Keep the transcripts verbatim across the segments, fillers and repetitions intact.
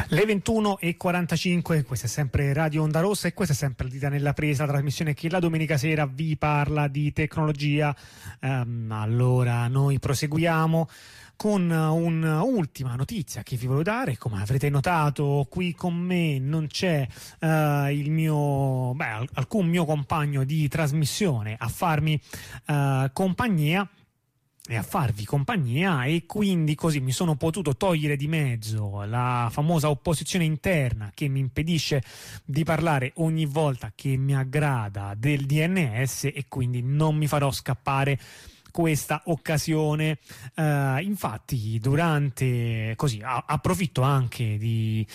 Le ventuno e quarantacinque, questa è sempre Radio Onda Rossa e questa è sempre Dita nella Presa, la trasmissione che la domenica sera vi parla di tecnologia. Um, allora noi proseguiamo con un'ultima notizia che vi voglio dare. Come avrete notato, qui con me non c'è uh, il mio, beh, alcun mio compagno di trasmissione a farmi uh, compagnia e a farvi compagnia, e quindi così mi sono potuto togliere di mezzo la famosa opposizione interna che mi impedisce di parlare ogni volta che mi aggrada del D N S, e quindi non mi farò scappare questa occasione. Uh, infatti durante così a, approfitto anche di,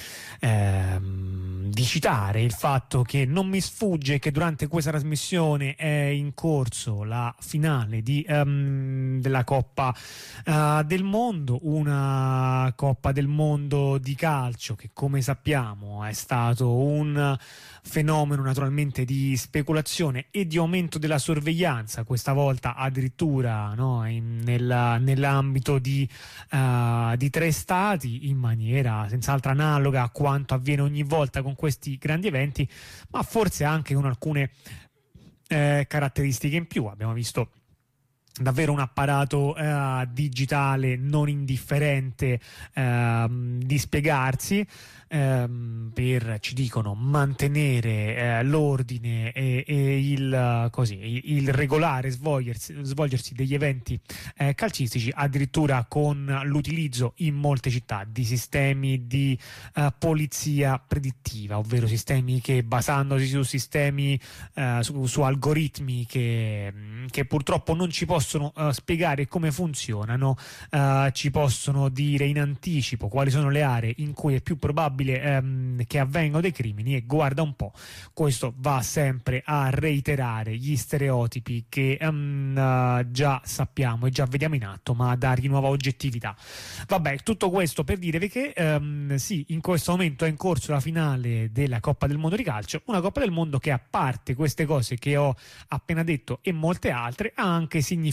ehm, di citare il fatto che non mi sfugge che durante questa trasmissione è in corso la finale di, um, della Coppa uh, del Mondo, una Coppa del Mondo di calcio che, come sappiamo, è stato un fenomeno naturalmente di speculazione e di aumento della sorveglianza, questa volta addirittura, no, in, nella, nell'ambito di, uh, di tre stati, in maniera senz'altro analoga a quanto avviene ogni volta con questi grandi eventi, ma forse anche con alcune eh, caratteristiche in più. Abbiamo visto davvero un apparato uh, digitale non indifferente uh, di spiegarsi um, per, ci dicono, mantenere uh, l'ordine e, e il, uh, così, il, il regolare svolgersi, svolgersi degli eventi uh, calcistici, addirittura con l'utilizzo in molte città di sistemi di uh, polizia predittiva, ovvero sistemi che, basandosi su sistemi uh, su, su algoritmi che, che purtroppo non ci possono possono uh, spiegare come funzionano, uh, ci possono dire in anticipo quali sono le aree in cui è più probabile um, che avvengano dei crimini, e guarda un po', questo va sempre a reiterare gli stereotipi che um, uh, già sappiamo e già vediamo in atto, ma a dargli nuova oggettività. Vabbè, tutto questo per dirvi che um, sì, in questo momento è in corso la finale della Coppa del Mondo di calcio, una Coppa del Mondo che, a parte queste cose che ho appena detto e molte altre, ha anche significato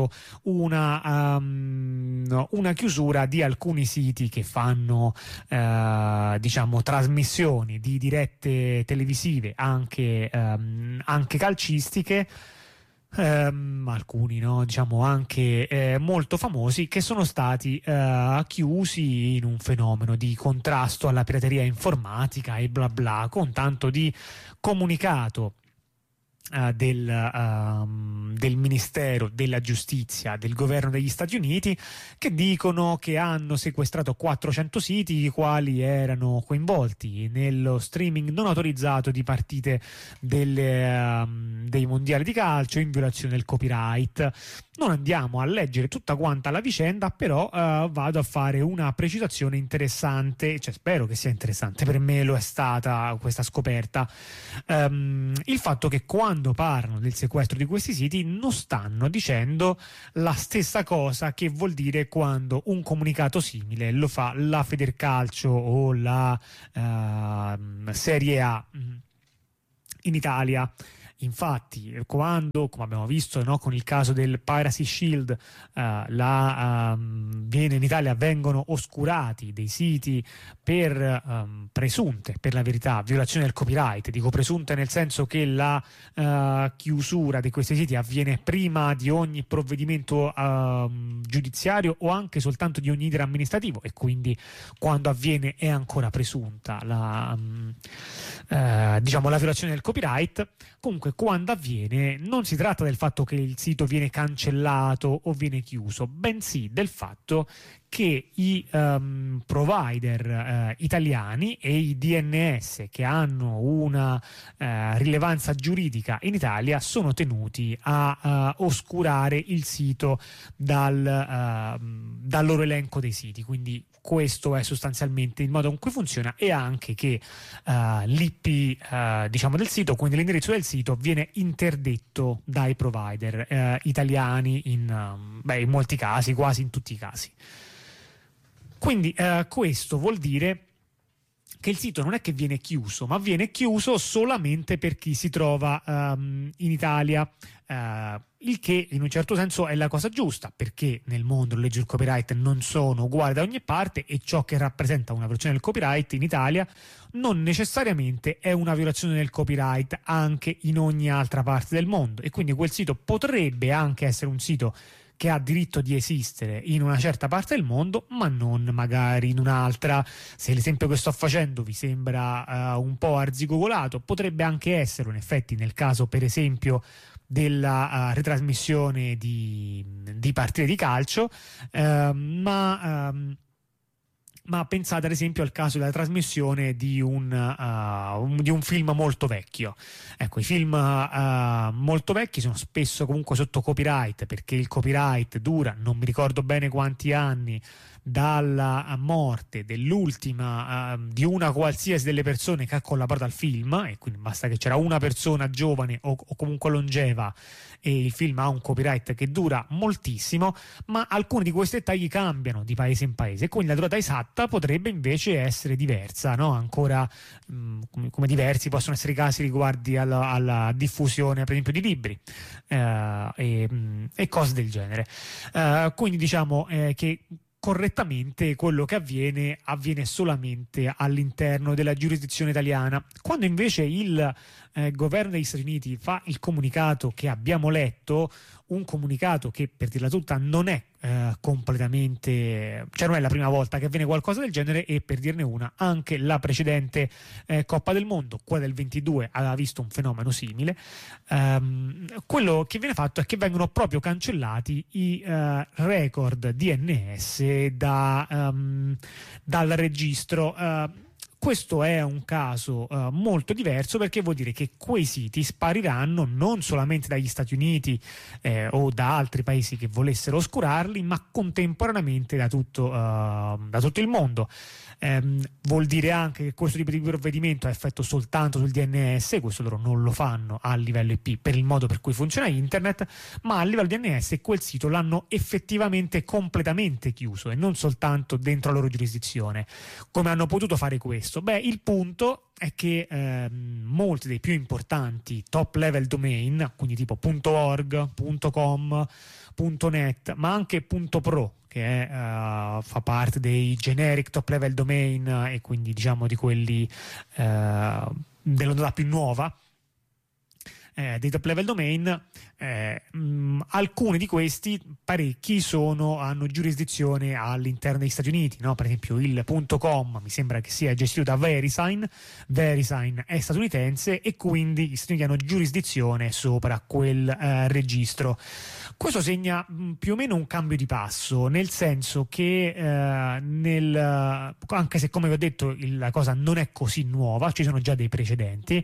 una, um, una chiusura di alcuni siti che fanno uh, diciamo trasmissioni di dirette televisive anche, um, anche calcistiche, um, alcuni, no, diciamo anche eh, molto famosi, che sono stati uh, chiusi in un fenomeno di contrasto alla pirateria informatica e bla bla, con tanto di comunicato Uh, del, uh, del Ministero della Giustizia del governo degli Stati Uniti, che dicono che hanno sequestrato quattrocento siti i quali erano coinvolti nello streaming non autorizzato di partite delle, uh, dei mondiali di calcio in violazione del copyright. Non andiamo a leggere tutta quanta la vicenda, però uh, vado a fare una precisazione interessante, cioè spero che sia interessante, per me lo è stata questa scoperta. Um, il fatto che quando parlano del sequestro di questi siti non stanno dicendo la stessa cosa che vuol dire quando un comunicato simile lo fa la Federcalcio o la uh, Serie A in Italia. Infatti, quando, come abbiamo visto, no, con il caso del Piracy Shield, uh, la, um, viene in Italia vengono oscurati dei siti per um, presunte, per la verità, violazione del copyright. Dico presunte nel senso che la uh, chiusura di questi siti avviene prima di ogni provvedimento uh, giudiziario o anche soltanto di ogni iter amministrativo, e quindi quando avviene è ancora presunta la, um, uh, diciamo, la violazione del copyright. Comunque, quando avviene non si tratta del fatto che il sito viene cancellato o viene chiuso, bensì del fatto che i um, provider uh, italiani e i D N S che hanno una uh, rilevanza giuridica in Italia sono tenuti a uh, oscurare il sito dal, uh, dal loro elenco dei siti. Quindi questo è sostanzialmente il modo in cui funziona, e anche che uh, l'I P uh, diciamo del sito, quindi l'indirizzo del sito, viene interdetto dai provider uh, italiani in, uh, beh, in molti casi, quasi in tutti i casi. Quindi uh, questo vuol dire che il sito non è che viene chiuso, ma viene chiuso solamente per chi si trova um, in Italia. Uh, il che in un certo senso è la cosa giusta, perché nel mondo le leggi del copyright non sono uguali da ogni parte e ciò che rappresenta una violazione del copyright in Italia non necessariamente è una violazione del copyright anche in ogni altra parte del mondo, e quindi quel sito potrebbe anche essere un sito che ha diritto di esistere in una certa parte del mondo, ma non magari in un'altra. Se l'esempio che sto facendo vi sembra uh, un po' arzigogolato, potrebbe anche essere in effetti nel caso per esempio della uh, ritrasmissione di, di partite di calcio, uh, ma um, ma pensate ad esempio al caso della trasmissione di un, uh, un, di un film molto vecchio. Ecco, i film uh, molto vecchi sono spesso comunque sotto copyright, perché il copyright dura non mi ricordo bene quanti anni dalla morte dell'ultima uh, di una qualsiasi delle persone che ha collaborato al film, e quindi basta che c'era una persona giovane o, o comunque longeva e il film ha un copyright che dura moltissimo, ma alcuni di questi dettagli cambiano di paese in paese e quindi la durata esatta potrebbe invece essere diversa, no? Ancora mh, come, come diversi possono essere i casi riguardi alla, alla diffusione per esempio di libri eh, e, mh, e cose del genere. Eh, quindi diciamo eh, che correttamente quello che avviene avviene solamente all'interno della giurisdizione italiana, quando invece il eh, governo degli Stati Uniti fa il comunicato che abbiamo letto, un comunicato che per dirla tutta non è eh, completamente, cioè non è la prima volta che avviene qualcosa del genere, e per dirne una anche la precedente eh, Coppa del Mondo, quella del ventidue, aveva visto un fenomeno simile. Um, quello che viene fatto è che vengono proprio cancellati i uh, record D N S da, um, dal registro. Uh, Questo è un caso uh, molto diverso, perché vuol dire che quei siti spariranno non solamente dagli Stati Uniti eh, o da altri paesi che volessero oscurarli, ma contemporaneamente da tutto, uh, da tutto il mondo. Um, vuol dire anche che questo tipo di provvedimento ha effetto soltanto sul D N S, questo loro non lo fanno a livello I P per il modo per cui funziona internet, ma a livello D N S quel sito l'hanno effettivamente completamente chiuso e non soltanto dentro la loro giurisdizione. Come hanno potuto fare questo? Beh, il punto è che ehm, molti dei più importanti top level domain, quindi tipo .org, .com, .net, ma anche .pro, che è, uh, fa parte dei generic top level domain e quindi diciamo di quelli uh, dell'ondata più nuova, eh, dei top level domain, eh, mh, alcuni di questi, parecchi, sono, hanno giurisdizione all'interno degli Stati Uniti, no? Per esempio il .com mi sembra che sia gestito da VeriSign, VeriSign è statunitense e quindi gli Stati Uniti hanno giurisdizione sopra quel eh, registro. Questo segna mh, più o meno un cambio di passo, nel senso che eh, nel, anche se come vi ho detto il, la cosa non è così nuova, ci sono già dei precedenti,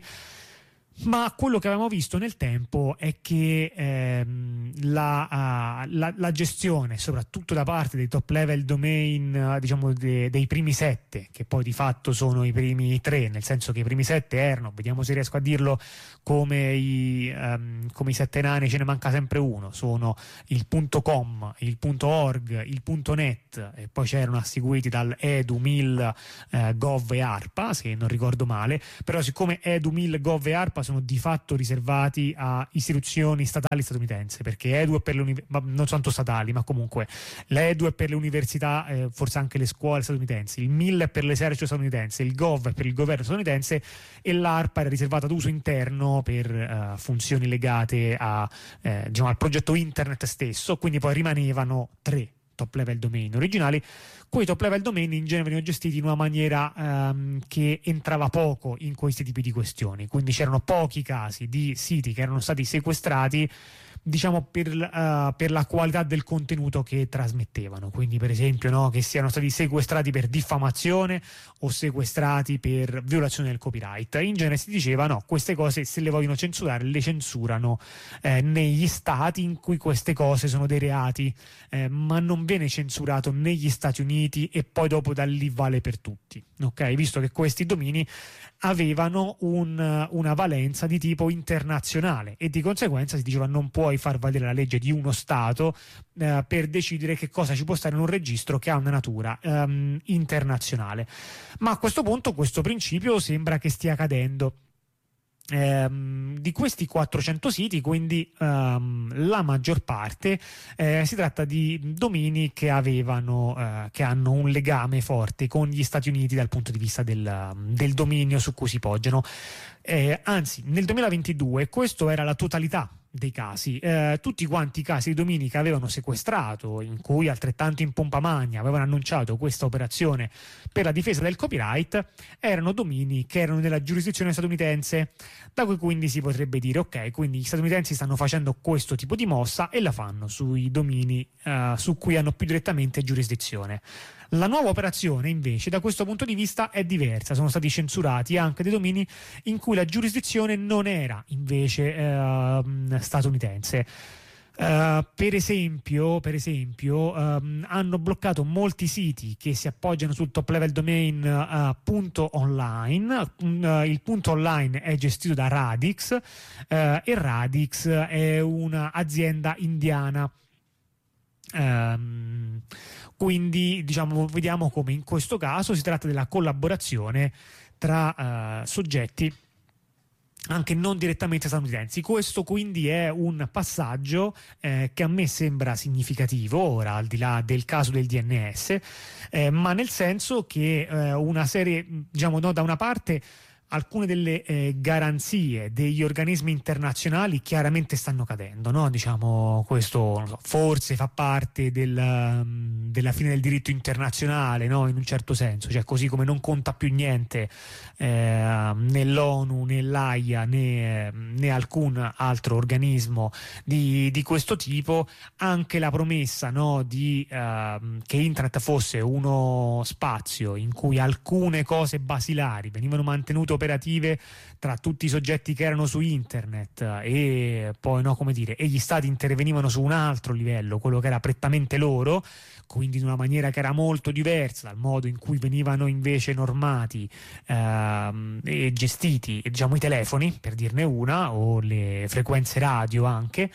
ma quello che avevamo visto nel tempo è che ehm, la, uh, la, la gestione, soprattutto da parte dei top level domain, uh, diciamo de, dei primi sette, che poi di fatto sono i primi tre, nel senso che i primi sette erano, vediamo se riesco a dirlo come i, um, come i sette nani, ce ne manca sempre uno, sono il .com, il .org, il .net, e poi c'erano seguiti dal Edu, Mil, uh, Gov e ARPA, se non ricordo male, però siccome Edu, Mil, Gov e ARPA sono di fatto riservati a istituzioni statali statunitensi, perché Edu è per le università, non tanto statali, ma comunque l'Edu è per le università, eh, forse anche le scuole statunitensi, il Mil è per l'esercito statunitense, il Gov è per il governo statunitense e l'ARPA era riservata ad uso interno per uh, funzioni legate a, eh, diciamo, al progetto internet stesso, quindi poi rimanevano tre top level domain originali. Quei top level domain in genere venivano gestiti in una maniera um, che entrava poco in questi tipi di questioni, quindi c'erano pochi casi di siti che erano stati sequestrati, diciamo per, uh, per la qualità del contenuto che trasmettevano, quindi per esempio, no, che siano stati sequestrati per diffamazione o sequestrati per violazione del copyright. In genere si diceva no, queste cose se le vogliono censurare le censurano eh, negli stati in cui queste cose sono dei reati, eh, ma non viene censurato negli Stati Uniti e poi dopo da lì vale per tutti, ok? Visto che questi domini avevano un, una valenza di tipo internazionale e di conseguenza si diceva non puoi far valere la legge di uno Stato eh, per decidere che cosa ci può stare in un registro che ha una natura ehm, internazionale. Ma a questo punto questo principio sembra che stia cadendo. Ehm, di questi quattrocento siti, quindi ehm, la maggior parte eh, si tratta di domini che avevano eh, che hanno un legame forte con gli Stati Uniti dal punto di vista del, del dominio su cui si poggiano. Eh, anzi, nel duemilaventidue questo era la totalità dei casi, eh, tutti quanti i casi di domini che avevano sequestrato, in cui altrettanto in pompa magna avevano annunciato questa operazione per la difesa del copyright, erano domini che erano nella giurisdizione statunitense, da cui quindi si potrebbe dire ok, quindi gli statunitensi stanno facendo questo tipo di mossa e la fanno sui domini eh, su cui hanno più direttamente giurisdizione. La nuova operazione invece da questo punto di vista è diversa, sono stati censurati anche dei domini in cui la giurisdizione non era invece eh, statunitense. Uh, per esempio, per esempio um, hanno bloccato molti siti che si appoggiano sul top level domain uh, punto online. Uh, il punto online è gestito da Radix uh, e Radix è un'azienda indiana. Um, quindi diciamo vediamo come in questo caso si tratta della collaborazione tra uh, soggetti anche non direttamente statunitensi. Questo quindi è un passaggio eh, che a me sembra significativo, ora al di là del caso del D N S, eh, ma nel senso che eh, una serie, diciamo, no, da una parte alcune delle eh, garanzie degli organismi internazionali chiaramente stanno cadendo, no? Diciamo, questo non so, forse fa parte del, um, della fine del diritto internazionale, no? In un certo senso, cioè così come non conta più niente eh, né l'ONU né l'A I A né, né alcun altro organismo di, di questo tipo, anche la promessa, no, di, uh, che internet fosse uno spazio in cui alcune cose basilari venivano mantenute operative tra tutti i soggetti che erano su internet e poi, no, come dire, e gli stati intervenivano su un altro livello, quello che era prettamente loro, quindi in una maniera che era molto diversa dal modo in cui venivano invece normati ehm, e gestiti, diciamo, i telefoni, per dirne una, o le frequenze radio anche.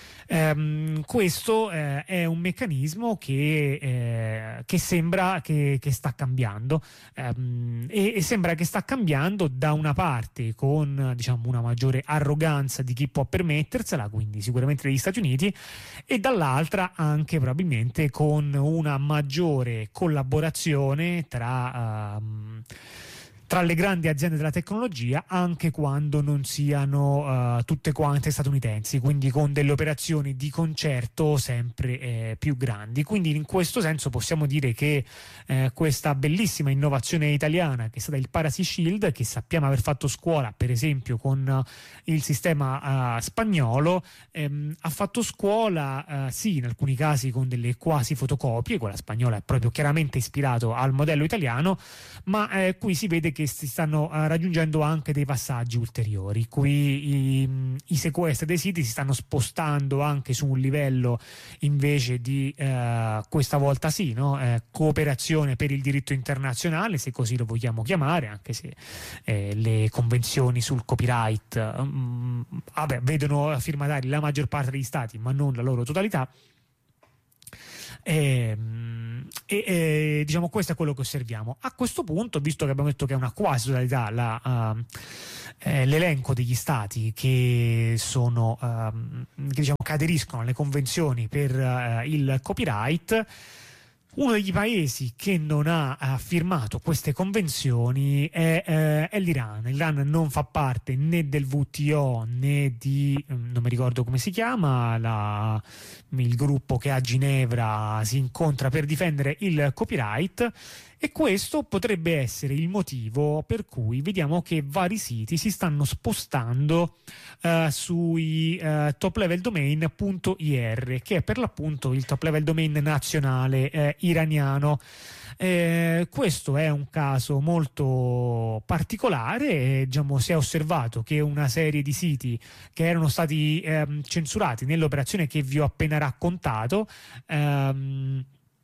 Um, questo eh, è un meccanismo che, eh, che sembra che, che sta cambiando um, e, e sembra che sta cambiando da una parte con, diciamo, una maggiore arroganza di chi può permettersela, quindi sicuramente degli Stati Uniti, e dall'altra anche probabilmente con una maggiore collaborazione tra um, tra le grandi aziende della tecnologia, anche quando non siano uh, tutte quante statunitensi, quindi con delle operazioni di concerto sempre eh, più grandi. Quindi in questo senso possiamo dire che eh, questa bellissima innovazione italiana, che è stata il Privacy Shield, che sappiamo aver fatto scuola per esempio con uh, il sistema uh, spagnolo, ehm, ha fatto scuola uh, sì in alcuni casi con delle quasi fotocopie, quella spagnola è proprio chiaramente ispirato al modello italiano, ma eh, qui si vede che si stanno uh, raggiungendo anche dei passaggi ulteriori. Qui i, i sequestri dei siti si stanno spostando anche su un livello invece di uh, questa volta sì, no? eh, cooperazione per il diritto internazionale, se così lo vogliamo chiamare, anche se eh, le convenzioni sul copyright um, vabbè, vedono firmatari la maggior parte degli stati ma non la loro totalità. E, e, e diciamo questo è quello che osserviamo a questo punto, visto che abbiamo detto che è una quasi totalità la, uh, eh, l'elenco degli stati che sono uh, che diciamo che aderiscono alle convenzioni per uh, il copyright. Uno degli paesi che non ha, ha firmato queste convenzioni è, eh, è l'Iran. L'Iran non fa parte né del W T O né di, non mi ricordo come si chiama, la, il gruppo che a Ginevra si incontra per difendere il copyright, e questo potrebbe essere il motivo per cui vediamo che vari siti si stanno spostando uh, sui uh, top level domain punto I R, che è per l'appunto il top level domain nazionale eh, iraniano. Eh, questo è un caso molto particolare, e, diciamo, si è osservato che una serie di siti che erano stati ehm, censurati nell'operazione che vi ho appena raccontato ehm,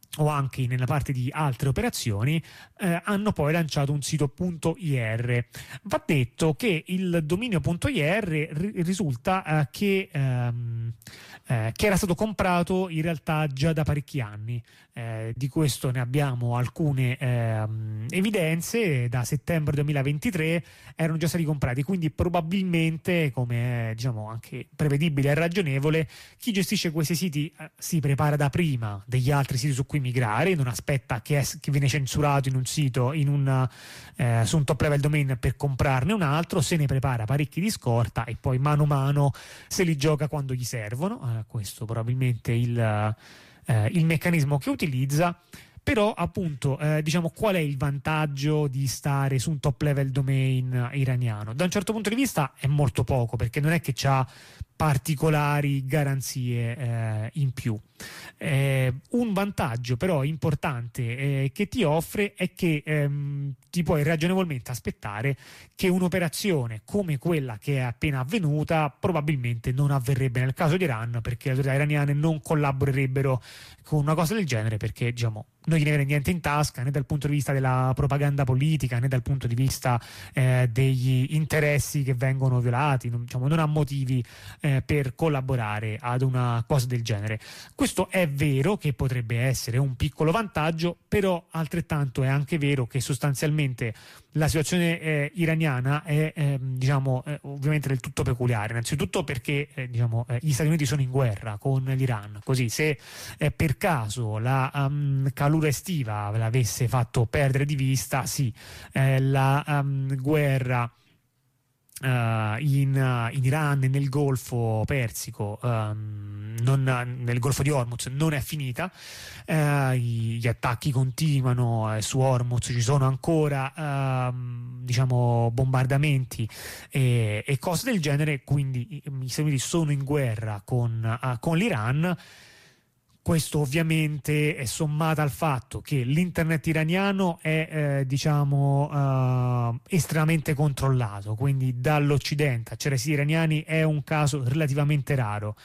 o anche nella parte di altre operazioni, eh, hanno poi lanciato un sito .ir. Va detto che il dominio .ir ri- risulta eh, che, ehm, eh, che era stato comprato in realtà già da parecchi anni. Eh, di questo ne abbiamo alcune ehm, evidenze. Da settembre duemilaventitré erano già stati comprati, quindi probabilmente, come è, diciamo, anche prevedibile e ragionevole, chi gestisce questi siti eh, si prepara da prima degli altri siti su cui migrare, non aspetta che, es- che viene censurato in un sito, in un, eh, su un top level domain per comprarne un altro, se ne prepara parecchi di scorta e poi mano a mano se li gioca quando gli servono. Eh, questo probabilmente il, eh, il meccanismo che utilizza. Però appunto eh, diciamo, qual è il vantaggio di stare su un top level domain iraniano? Da un certo punto di vista è molto poco, perché non è che c'ha particolari garanzie eh, in più. Eh, un vantaggio però importante eh, che ti offre è che ehm, ti puoi ragionevolmente aspettare che un'operazione come quella che è appena avvenuta probabilmente non avverrebbe nel caso di Iran, perché le autorità iraniane non collaborerebbero con una cosa del genere, perché diciamo non gliene viene niente in tasca, né dal punto di vista della propaganda politica, né dal punto di vista eh, degli interessi che vengono violati, non, diciamo, non ha motivi eh, per collaborare ad una cosa del genere. Questo è vero che potrebbe essere un piccolo vantaggio, però altrettanto è anche vero che sostanzialmente la situazione eh, iraniana è eh, diciamo eh, ovviamente del tutto peculiare, innanzitutto perché eh, diciamo, eh, gli Stati Uniti sono in guerra con l'Iran, così se eh, per caso la um, calura estiva l'avesse fatto perdere di vista, sì, eh, la um, guerra Uh, in, uh, in Iran e nel Golfo Persico, um, non, nel Golfo di Hormuz, non è finita. Uh, gli, gli attacchi continuano, eh, su Hormuz ci sono ancora uh, diciamo bombardamenti e, e cose del genere, quindi gli Stati Uniti sono in guerra con, uh, con l'Iran. Questo ovviamente è sommato al fatto che l'internet iraniano è eh, diciamo eh, estremamente controllato, quindi dall'Occidente accedere ai siti iraniani è un caso relativamente raro,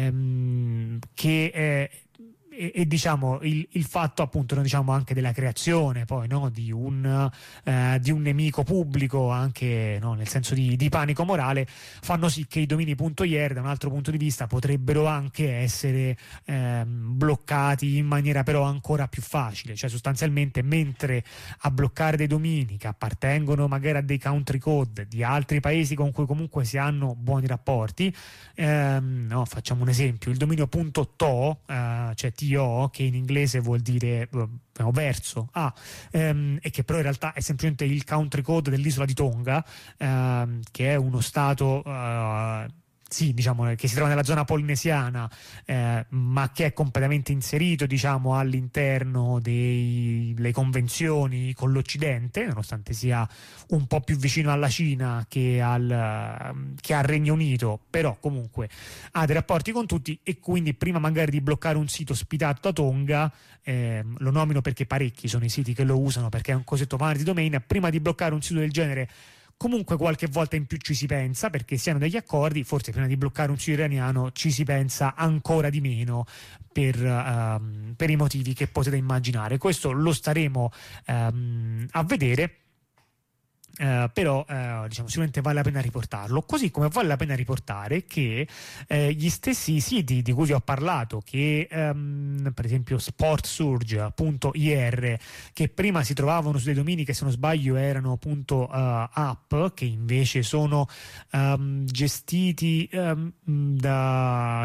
ehm, che è E, e diciamo il, il fatto appunto, no, diciamo anche della creazione poi, no, di un eh, di un nemico pubblico, anche, no, nel senso di, di panico morale, fanno sì che i domini .ir da un altro punto di vista potrebbero anche essere ehm, bloccati in maniera però ancora più facile, cioè sostanzialmente mentre a bloccare dei domini che appartengono magari a dei country code di altri paesi con cui comunque si hanno buoni rapporti, ehm, no, facciamo un esempio, il dominio .to, eh, cioè T O, che in inglese vuol dire uh, verso A, ehm, e che però in realtà è semplicemente il country code dell'isola di Tonga, ehm, che è uno stato uh, sì, diciamo, che si trova nella zona polinesiana, eh, ma che è completamente inserito, diciamo, all'interno delle convenzioni con l'Occidente, nonostante sia un po' più vicino alla Cina che al, che al Regno Unito, però comunque ha dei rapporti con tutti, e quindi prima magari di bloccare un sito ospitato da Tonga, eh, lo nomino perché parecchi sono i siti che lo usano perché è un cosiddetto vanity domain, prima di bloccare un sito del genere comunque qualche volta in più ci si pensa, perché siano degli accordi, forse prima di bloccare un sito iraniano ci si pensa ancora di meno per, um, per i motivi che potete immaginare. Questo lo staremo um, a vedere. Uh, però uh, diciamo sicuramente vale la pena riportarlo, così come vale la pena riportare che eh, gli stessi siti di cui vi ho parlato, che um, per esempio sportsurge punto ir, che prima si trovavano su dei domini che se non sbaglio erano punto, uh, .app, che invece sono um, gestiti um, da